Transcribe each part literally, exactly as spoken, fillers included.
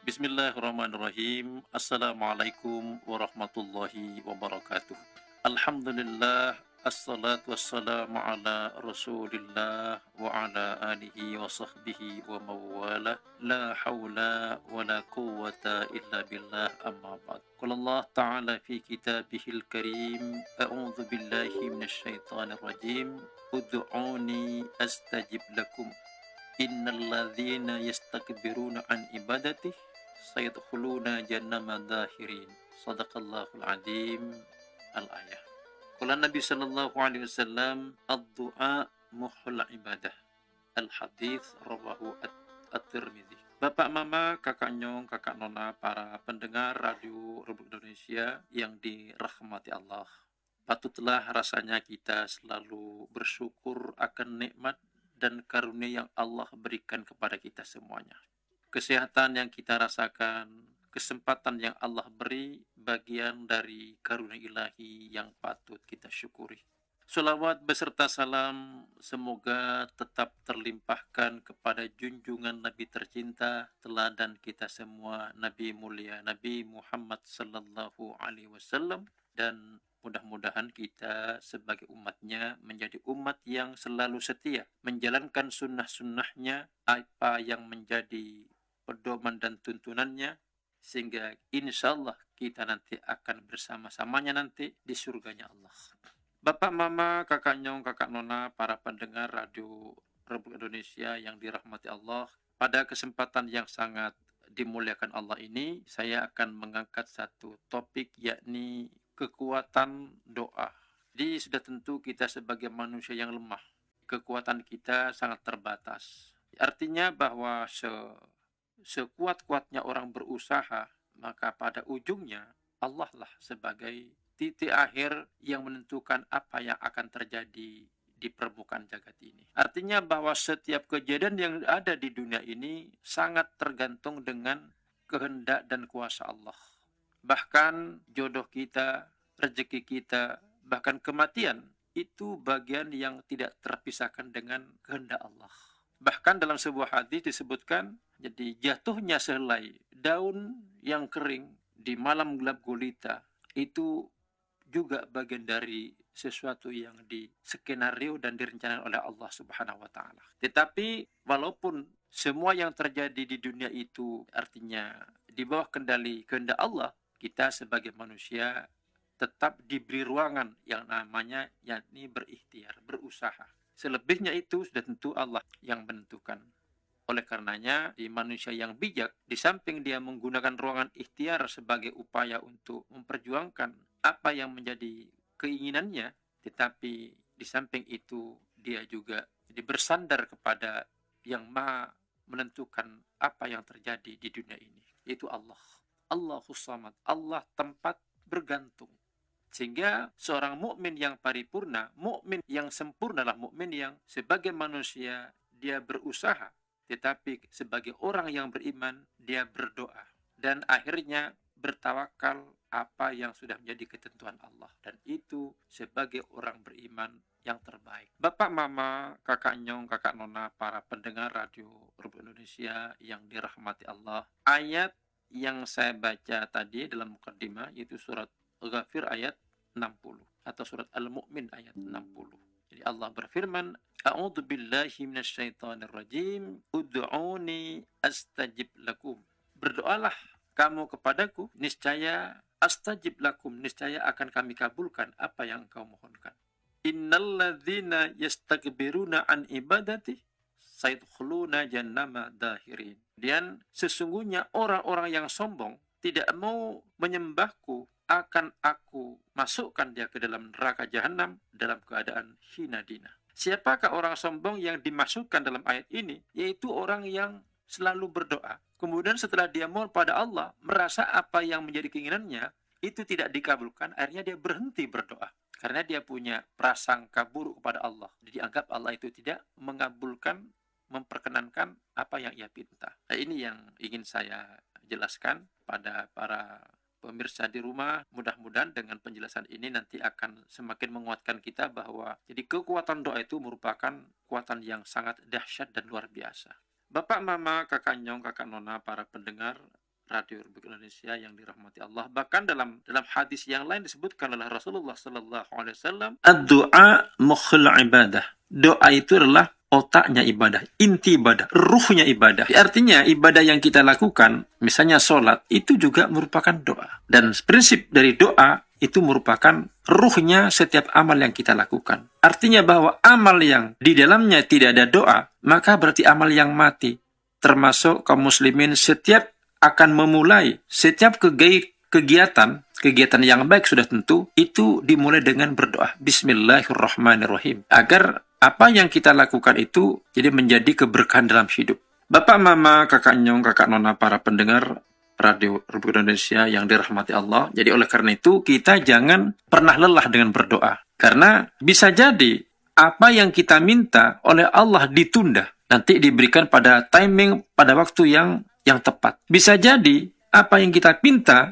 Bismillahirrahmanirrahim. Assalamualaikum warahmatullahi wabarakatuh. Alhamdulillah, assalatu wassalamu ala rasulillah wa ala alihi wa sahbihi wa mawala. La hawla wa la quwwata illa billah, amma ba'd. Qala Allah ta'ala fi kitabihil karim, a'udzu billahi minasyaitonir rajim. Ud'uni astajib lakum. Innal ladzina yastakbiruna an ibadati sayadkhuluna jahannama dakhirin. Shadaqallahul adzim. Al-ayah. Qala Nabi sallallahu alaihi wasallam, ad-du'a muhul ibadah. Al-hadits rawahu at-Tirmidzi. Bapak mama, kakak nyong, kakak nona, para pendengar radio Republik Indonesia yang dirahmati Allah. Patutlah rasanya kita selalu bersyukur akan nikmat dan karunia yang Allah berikan kepada kita semuanya. Kesehatan yang kita rasakan, kesempatan yang Allah beri, bagian dari karunia ilahi yang patut kita syukuri. Salawat beserta salam semoga tetap terlimpahkan kepada junjungan Nabi tercinta, teladan kita semua, Nabi mulia, Nabi Muhammad sallallahu alaihi wasallam, dan mudah-mudahan kita sebagai umatnya menjadi umat yang selalu setia, menjalankan sunnah-sunnahnya, apa yang menjadi pedoman dan tuntunannya, sehingga insya Allah kita nanti akan bersama-samanya nanti di surganya Allah. Bapak, mama, kakak nyong, kakak nona, para pendengar radio Republik Indonesia yang dirahmati Allah, pada kesempatan yang sangat dimuliakan Allah ini, saya akan mengangkat satu topik, yakni kekuatan doa. Jadi sudah tentu kita sebagai manusia yang lemah, kekuatan kita sangat terbatas. Artinya bahwa se sekuat-kuatnya orang berusaha, maka pada ujungnya Allah lah sebagai titik akhir yang menentukan apa yang akan terjadi di permukaan jagat ini. Artinya bahwa setiap kejadian yang ada di dunia ini sangat tergantung dengan kehendak dan kuasa Allah. Bahkan jodoh kita, rezeki kita, bahkan kematian, itu bagian yang tidak terpisahkan dengan kehendak Allah. Bahkan dalam sebuah hadis disebutkan, jadi jatuhnya sehelai daun yang kering di malam gelap gulita, itu juga bagian dari sesuatu yang diskenario dan direncanakan oleh Allah Subhanahu wa taala. Tetapi walaupun semua yang terjadi di dunia itu artinya di bawah kendali kehendak Allah, kita sebagai manusia tetap diberi ruangan yang namanya yakni berikhtiar, berusaha. Selebihnya itu sudah tentu Allah yang menentukan. Oleh karenanya, di manusia yang bijak, di samping dia menggunakan ruangan ikhtiar sebagai upaya untuk memperjuangkan apa yang menjadi keinginannya, tetapi di samping itu dia juga jadi bersandar kepada yang maha menentukan apa yang terjadi di dunia ini, yaitu Allah. Allahus Samad, Allah tempat bergantung. Sehingga seorang mukmin yang paripurna, mukmin yang sempurna adalah mukmin yang sebagai manusia dia berusaha, tetapi sebagai orang yang beriman dia berdoa dan akhirnya bertawakal apa yang sudah menjadi ketentuan Allah, dan itu sebagai orang beriman yang terbaik. Bapak, mama, kakak nyong, kakak nona, para pendengar radio Republik Indonesia yang dirahmati Allah, ayat yang saya baca tadi dalam mukaddimah yaitu surat Ghafir ayat enam puluh atau surat Al-Mu'min ayat enam puluh. Jadi Allah berfirman, A'udzu billahi minasyaitonir rajim, ud'uni astajib lakum. Berdoalah kamu kepadaku, niscaya astajib lakum, niscaya akan kami kabulkan apa yang engkau mohonkan. Innal ladzina yastakbiruna an ibadati sayadkhuluna jahannama dakhirin. Dan sesungguhnya orang-orang yang sombong tidak mau menyembahku akan aku masukkan dia ke dalam neraka jahanam dalam keadaan hina dina. Siapakah orang sombong yang dimasukkan dalam ayat ini? Yaitu orang yang selalu berdoa. Kemudian setelah dia mohon pada Allah, merasa apa yang menjadi keinginannya itu tidak dikabulkan, akhirnya dia berhenti berdoa. Karena dia punya prasangka buruk kepada Allah. Jadi dianggap Allah itu tidak mengabulkan, memperkenankan apa yang ia pinta. Nah, ini yang ingin saya jelaskan pada para pemirsa di rumah. Mudah-mudahan dengan penjelasan ini nanti akan semakin menguatkan kita bahwa jadi kekuatan doa itu merupakan kekuatan yang sangat dahsyat dan luar biasa. Bapak, mama, kakak nyong, kakak nona, para pendengar Radio Republik Indonesia yang dirahmati Allah. Bahkan dalam dalam hadis yang lain disebutkan oleh Rasulullah Sallallahu Alaihi Wasallam, ad-du'a mukhul ibadah. Doa itu adalah otaknya ibadah, inti ibadah, ruhnya ibadah. Artinya ibadah yang kita lakukan, misalnya sholat, itu juga merupakan doa. Dan prinsip dari doa itu merupakan ruhnya setiap amal yang kita lakukan. Artinya bahwa amal yang di dalamnya tidak ada doa, maka berarti amal yang mati. Termasuk kaum muslimin setiap akan memulai setiap kegiatan, kegiatan yang baik sudah tentu, itu dimulai dengan berdoa. Bismillahirrahmanirrahim. Agar apa yang kita lakukan itu jadi menjadi keberkahan dalam hidup. Bapak, mama, kakak nyong, kakak nona, para pendengar Radio Republik Indonesia yang dirahmati Allah. Jadi oleh karena itu kita jangan pernah lelah dengan berdoa. Karena bisa jadi apa yang kita minta oleh Allah ditunda. Nanti diberikan pada timing, pada waktu yang yang tepat. Bisa jadi apa yang kita minta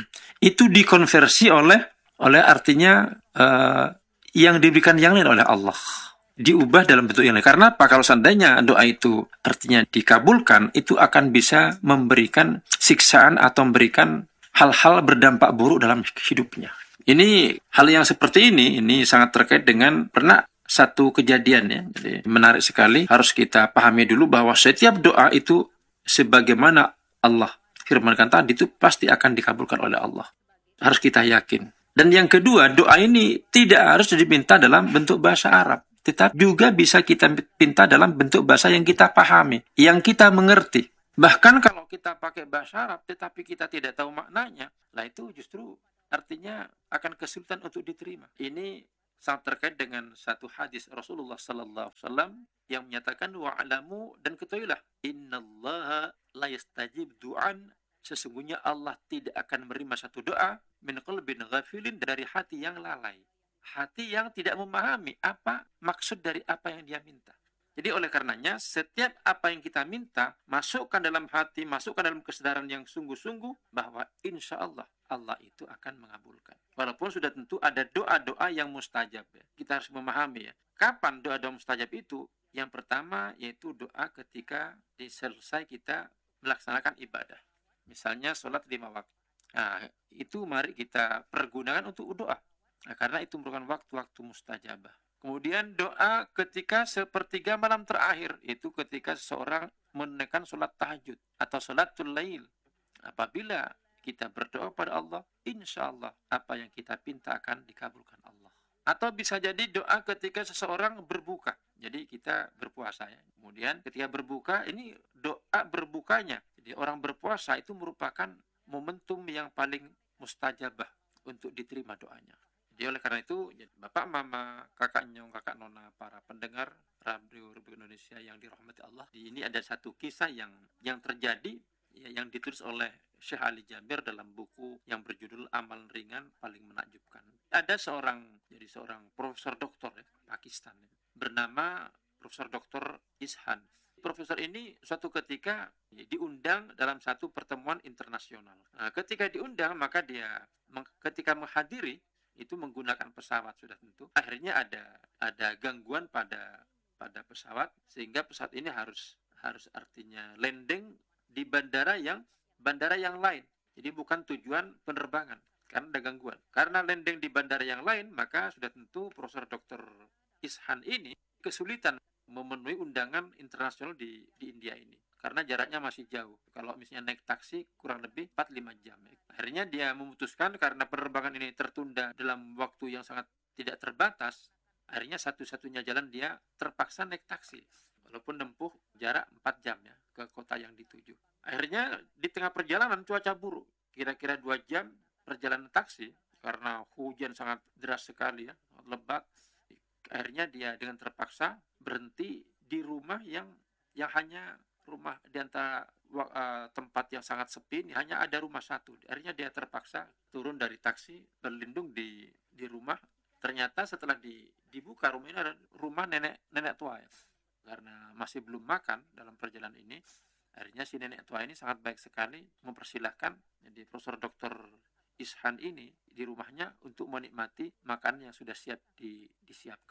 itu dikonversi oleh oleh artinya uh, yang diberikan yang lain oleh Allah. Diubah dalam bentuk yang lain. Karena apa? Kalau seandainya doa itu artinya dikabulkan, itu akan bisa memberikan siksaan atau memberikan hal-hal berdampak buruk dalam hidupnya. Ini hal yang seperti ini, ini sangat terkait dengan pernah satu kejadian ya. Jadi menarik sekali. Harus kita pahami dulu bahwa setiap doa itu sebagaimana Allah firmankan tadi itu pasti akan dikabulkan oleh Allah. Harus kita yakin. Dan yang kedua, doa ini tidak harus diminta dalam bentuk bahasa Arab. Tetapi juga bisa kita minta dalam bentuk bahasa yang kita pahami, yang kita mengerti. Bahkan kalau kita pakai bahasa Arab tetapi kita tidak tahu maknanya, lah itu justru artinya akan kesulitan untuk diterima. Ini sangat terkait dengan satu hadis Rasulullah Sallallahu Alaihi Wasallam yang menyatakan wa'alamu, dan ketahuilah innallaha la yastajib du'an, sesungguhnya Allah tidak akan menerima satu doa min qalbin ghafilin, dari hati yang lalai, hati yang tidak memahami apa maksud dari apa yang dia minta. Jadi oleh karenanya setiap apa yang kita minta masukkan dalam hati, masukkan dalam kesadaran yang sungguh-sungguh bahwa insya Allah Allah itu akan mengabulkan. Walaupun sudah tentu ada doa-doa yang mustajab ya. Kita harus memahami ya. Kapan doa-doa mustajab itu? Yang pertama yaitu doa ketika selesai kita melaksanakan ibadah. Misalnya sholat lima waktu. Nah, itu mari kita pergunakan untuk doa. Nah, karena itu merupakan waktu-waktu mustajabah. Kemudian doa ketika sepertiga malam terakhir, itu ketika seseorang menunaikan sholat tahajud atau sholatul lail. Apabila kita berdoa pada Allah, insya Allah apa yang kita pinta akan dikabulkan Allah. Atau bisa jadi doa ketika seseorang berbuka. Jadi kita berpuasa ya. Kemudian ketika berbuka, ini doa berbukanya. Jadi orang berpuasa itu merupakan momentum yang paling mustajabah untuk diterima doanya. Jadi oleh karena itu, Bapak, Mama, Kakak Nyong, Kakak Nona, para pendengar Radio Republik Indonesia yang dirahmati Allah, ini ada satu kisah yang yang terjadi ya, yang ditulis oleh Syekh Ali Jabir dalam buku yang berjudul Amal Ringan Paling Menakjubkan. Ada seorang, jadi seorang profesor doktor ya, Pakistan ya, bernama Profesor Doktor Ishan. Profesor ini suatu ketika ya, diundang dalam satu pertemuan internasional. Nah, ketika diundang maka dia ketika menghadiri itu menggunakan pesawat sudah tentu. Akhirnya ada ada gangguan pada pada pesawat sehingga pesawat ini harus harus artinya landing di bandara yang bandara yang lain. Jadi bukan tujuan penerbangan karena ada gangguan. Karena landing di bandara yang lain, maka sudah tentu Profesor Doktor Ishan ini kesulitan memenuhi undangan internasional di di India ini. Karena jaraknya masih jauh. Kalau misalnya naik taksi kurang lebih empat sampai lima jam. Akhirnya dia memutuskan karena penerbangan ini tertunda dalam waktu yang sangat tidak terbatas. Akhirnya satu-satunya jalan dia terpaksa naik taksi. Walaupun nempuh jarak empat jam ya ke kota yang dituju. Akhirnya di tengah perjalanan cuaca buruk. Kira-kira dua jam perjalanan taksi. Karena hujan sangat deras sekali ya. Lebat. Akhirnya dia dengan terpaksa berhenti di rumah yang yang hanya rumah di antara uh, tempat yang sangat sepi ini hanya ada rumah satu. Akhirnya dia terpaksa turun dari taksi, berlindung di di rumah. Ternyata setelah di, dibuka rumah ini ada rumah nenek nenek tua ya. Karena masih belum makan dalam perjalanan ini, akhirnya si nenek tua ini sangat baik sekali mempersilahkan jadi Profesor Doktor Ishan ini di rumahnya untuk menikmati makanan yang sudah siap di, disiapkan.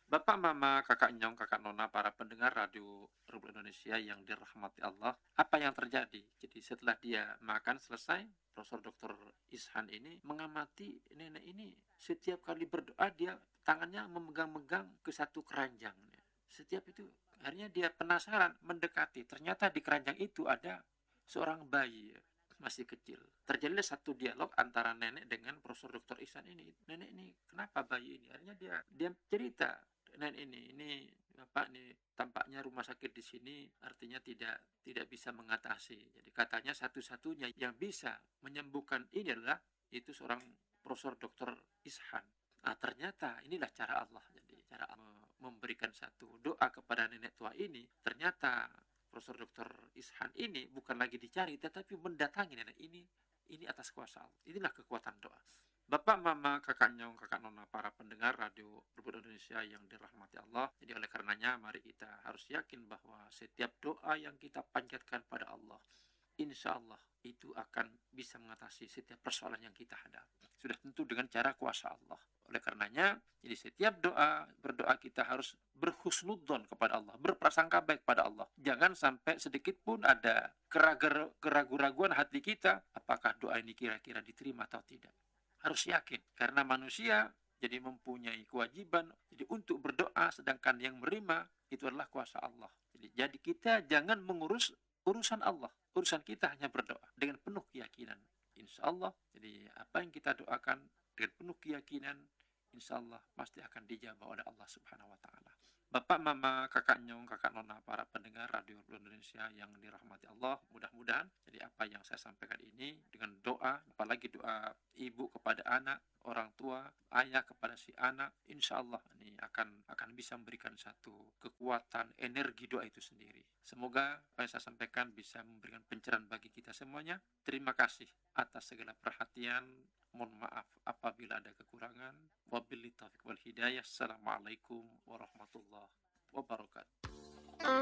Bapak, Mama, Kakak Nyong, Kakak Nona, para pendengar Radio Republik Indonesia yang dirahmati Allah, apa yang terjadi? Jadi setelah dia makan selesai, Profesor Doktor Ishan ini mengamati nenek ini setiap kali berdoa dia tangannya memegang-megang ke satu keranjang. Setiap itu akhirnya dia penasaran mendekati. Ternyata di keranjang itu ada seorang bayi masih kecil. Terjadilah satu dialog antara nenek dengan Profesor Doktor Ihsan ini. Nenek ini kenapa bayi ini? Akhirnya dia dia cerita, nenek ini ini bapak nih tampaknya rumah sakit di sini artinya tidak tidak bisa mengatasi. Jadi katanya satu-satunya yang bisa menyembuhkan ini adalah itu seorang Profesor Doktor Ishan. Nah, ternyata inilah cara Allah. Jadi cara memberikan satu doa kepada nenek tua ini, ternyata Profesor Doktor Ishan ini bukan lagi dicari, tetapi mendatangi nenek ini. Ini atas kuasa Allah. Inilah kekuatan doa. Bapak, Mama, Kakak Nyong, Kakak Nona, para pendengar Radio Republik Indonesia yang dirahmati Allah. Jadi oleh karenanya mari kita harus yakin bahwa setiap doa yang kita panjatkan pada Allah, insya Allah itu akan bisa mengatasi setiap persoalan yang kita hadapi. Sudah tentu dengan cara kuasa Allah. Oleh karenanya, jadi setiap doa, berdoa kita harus berhusnudzon kepada Allah, berprasangka baik pada Allah. Jangan sampai sedikit pun ada keraguan-keraguan hati kita, apakah doa ini kira-kira diterima atau tidak. Harus yakin, karena manusia jadi mempunyai kewajiban jadi untuk berdoa, sedangkan yang menerima itu adalah kuasa Allah. Jadi, jadi kita jangan mengurus urusan Allah. Urusan kita hanya berdoa dengan penuh keyakinan. Insya Allah, jadi apa yang kita doakan dengan penuh keyakinan, insya Allah pasti akan dijawab oleh Allah Subhanahu Wa Taala. Bapak, Mama, Kakak Nyong, Kakak Nona, para pendengar Radio Indonesia yang dirahmati Allah, mudah-mudahan jadi apa yang saya sampaikan ini dengan doa, apalagi doa ibu kepada anak, orang tua, ayah kepada si anak, insya Allah ini akan akan bisa memberikan satu kekuatan, energi doa itu sendiri. Semoga apa yang saya sampaikan bisa memberikan pencerahan bagi kita semuanya. Terima kasih atas segala perhatian. Mohon maaf apabila ada kekurangan. Wabillahi taufiq wal hidayah. Assalamualaikum warahmatullahi wabarakatuh.